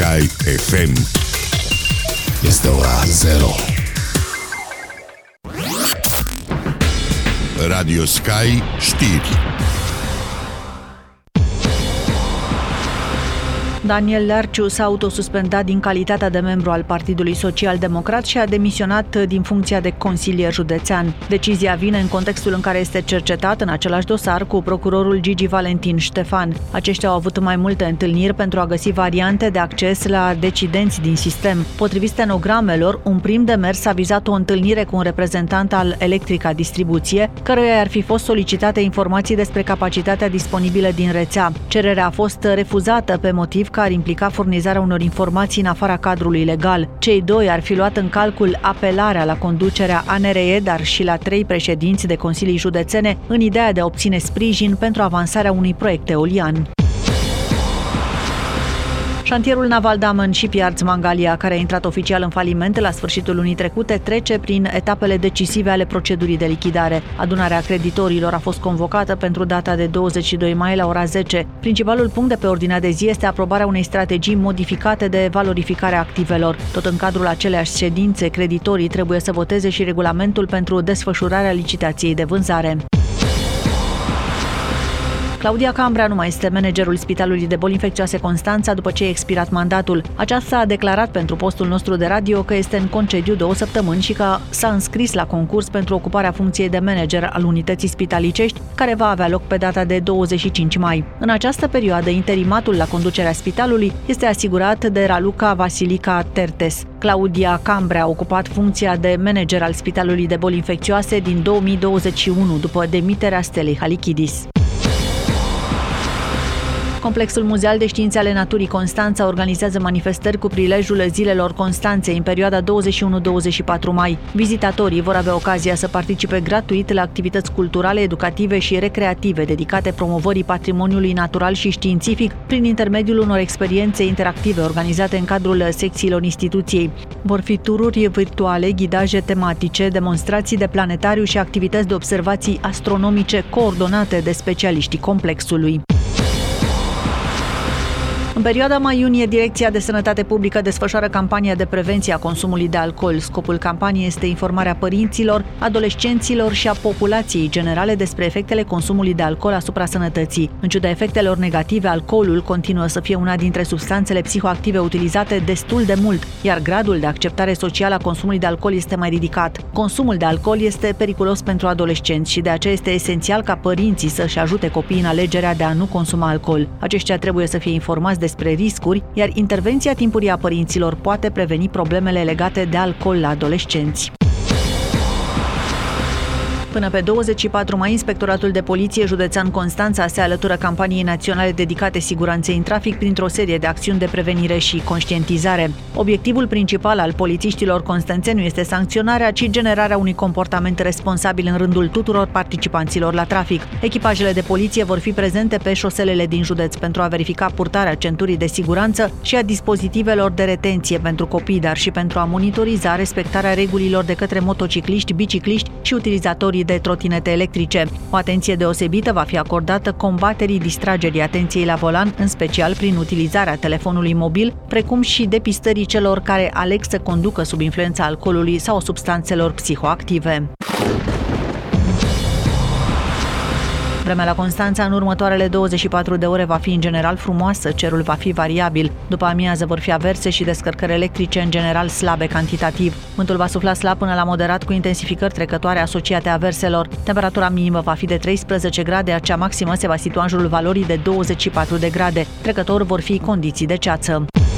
Sky FM. Este ora 0. Radio Sky știri. Daniel Lerciu s-a autosuspendat din calitatea de membru al Partidului Social-Democrat și a demisionat din funcția de consilier județean. Decizia vine în contextul în care este cercetat în același dosar cu procurorul Gigi Valentin Ștefan. Aceștia au avut mai multe întâlniri pentru a găsi variante de acces la decidenți din sistem. Potrivit stenogramelor, un prim demers a vizat o întâlnire cu un reprezentant al Electrica Distribuție, căruia ar fi fost solicitate informații despre capacitatea disponibilă din rețea. Cererea a fost refuzată pe motiv că ar implica furnizarea unor informații în afara cadrului legal. Cei doi ar fi luat în calcul apelarea la conducerea ANRE, dar și la 3 președinți de consilii județene, în ideea de a obține sprijin pentru avansarea unui proiect eolian. Șantierul naval Damen Shipyards Mangalia, care a intrat oficial în faliment la sfârșitul lunii trecute, trece prin etapele decisive ale procedurii de lichidare. Adunarea creditorilor a fost convocată pentru data de 22 mai la ora 10. Principalul punct de pe ordinea de zi este aprobarea unei strategii modificate de valorificare a activelor. Tot în cadrul aceleași ședințe, creditorii trebuie să voteze și regulamentul pentru desfășurarea licitației de vânzare. Claudia Cambrea nu mai este managerul Spitalului de Boli Infecțioase Constanța după ce a expirat mandatul. Aceasta a declarat pentru postul nostru de radio că este în concediu 2 săptămâni și că s-a înscris la concurs pentru ocuparea funcției de manager al unității spitalicești, care va avea loc pe data de 25 mai. În această perioadă, interimatul la conducerea spitalului este asigurat de Raluca Vasilica Tertes. Claudia Cambrea a ocupat funcția de manager al Spitalului de Boli Infecțioase din 2021, după demiterea Stelei Halichidis. Complexul Muzeal de Științe ale Naturii Constanța organizează manifestări cu prilejul Zilelor Constanței în perioada 21-24 mai. Vizitatorii vor avea ocazia să participe gratuit la activități culturale, educative și recreative dedicate promovării patrimoniului natural și științific prin intermediul unor experiențe interactive organizate în cadrul secțiilor instituției. Vor fi tururi virtuale, ghidaje tematice, demonstrații de planetariu și activități de observații astronomice coordonate de specialiștii complexului. În perioada mai-iunie, Direcția de Sănătate Publică desfășoară campania de prevenție a consumului de alcool. Scopul campaniei este informarea părinților, adolescenților și a populației generale despre efectele consumului de alcool asupra sănătății. În ciuda efectelor negative, alcoolul continuă să fie una dintre substanțele psihoactive utilizate destul de mult, iar gradul de acceptare socială a consumului de alcool este mai ridicat. Consumul de alcool este periculos pentru adolescenți și de aceea este esențial ca părinții să-și ajute copiii în alegerea de a nu consuma alcool. Aceștia trebuie să fie informați despre riscuri, iar intervenția timpurie a părinților poate preveni problemele legate de alcool la adolescenți. Până pe 24 mai, Inspectoratul de Poliție Județean Constanța se alătură campaniei naționale dedicate siguranței în trafic printr-o serie de acțiuni de prevenire și conștientizare. Obiectivul principal al polițiștilor constanțeni nu este sancționarea, ci generarea unui comportament responsabil în rândul tuturor participanților la trafic. Echipajele de poliție vor fi prezente pe șoselele din județ pentru a verifica purtarea centurii de siguranță și a dispozitivelor de retenție pentru copii, dar și pentru a monitoriza respectarea regulilor de către motocicliști, bicicliști și utilizatorii de trotinete electrice. O atenție deosebită va fi acordată combaterii distragerii atenției la volan, în special prin utilizarea telefonului mobil, precum și depistării celor care aleg să conducă sub influența alcoolului sau substanțelor psihoactive. Vremea la Constanța în următoarele 24 de ore va fi în general frumoasă, cerul va fi variabil. După amiază vor fi averse și descărcări electrice în general slabe cantitativ. Vântul va sufla slab până la moderat cu intensificări trecătoare asociate averselor. Temperatura minimă va fi de 13 grade, iar cea maximă se va situa în jurul valorii de 24 de grade. Trecător vor fi condiții de ceață.